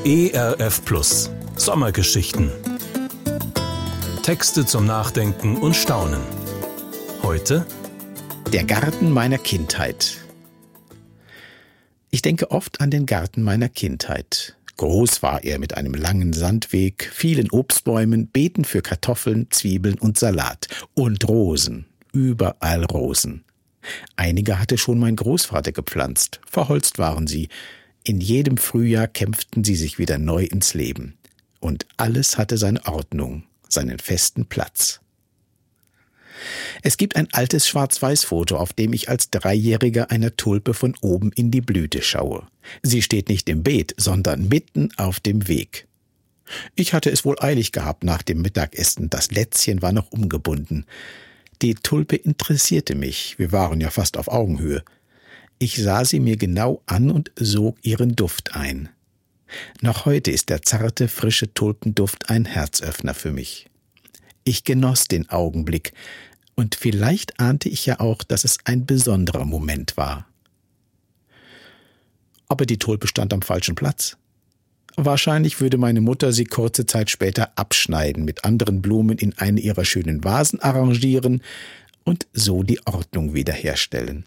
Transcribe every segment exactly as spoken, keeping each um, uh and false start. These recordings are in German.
E R F Plus Sommergeschichten. Texte zum Nachdenken und Staunen. Heute Der Garten meiner Kindheit. Ich denke oft an den Garten meiner Kindheit. Groß war er mit einem langen Sandweg, vielen Obstbäumen, Beeten für Kartoffeln, Zwiebeln und Salat. Und Rosen, überall Rosen. Einige hatte schon mein Großvater gepflanzt, verholzt waren sie. In jedem Frühjahr kämpften sie sich wieder neu ins Leben. Und alles hatte seine Ordnung, seinen festen Platz. Es gibt ein altes Schwarz-Weiß-Foto, auf dem ich als Dreijähriger einer Tulpe von oben in die Blüte schaue. Sie steht nicht im Beet, sondern mitten auf dem Weg. Ich hatte es wohl eilig gehabt nach dem Mittagessen, das Lätzchen war noch umgebunden. Die Tulpe interessierte mich, wir waren ja fast auf Augenhöhe. Ich sah sie mir genau an und sog ihren Duft ein. Noch heute ist der zarte, frische Tulpenduft ein Herzöffner für mich. Ich genoss den Augenblick, und vielleicht ahnte ich ja auch, dass es ein besonderer Moment war. Aber die Tulpe stand am falschen Platz. Wahrscheinlich würde meine Mutter sie kurze Zeit später abschneiden, mit anderen Blumen in eine ihrer schönen Vasen arrangieren und so die Ordnung wiederherstellen.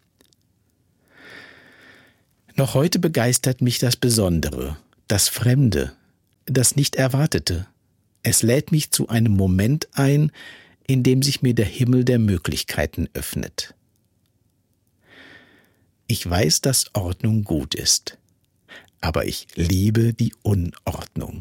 Noch heute begeistert mich das Besondere, das Fremde, das Nicht-Erwartete. Es lädt mich zu einem Moment ein, in dem sich mir der Himmel der Möglichkeiten öffnet. Ich weiß, dass Ordnung gut ist, aber ich liebe die Unordnung.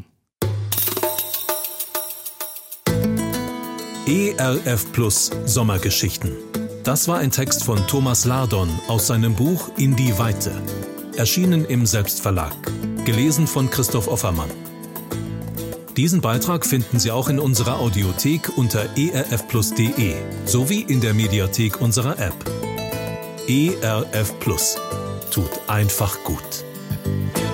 E R F Plus Sommergeschichten. Das war ein Text von Thomas Lardon aus seinem Buch In die Weite. Erschienen im Selbstverlag. Gelesen von Christoph Offermann. Diesen Beitrag finden Sie auch in unserer Audiothek unter e r f plus punkt de sowie in der Mediathek unserer App. E R F Plus. Tut einfach gut.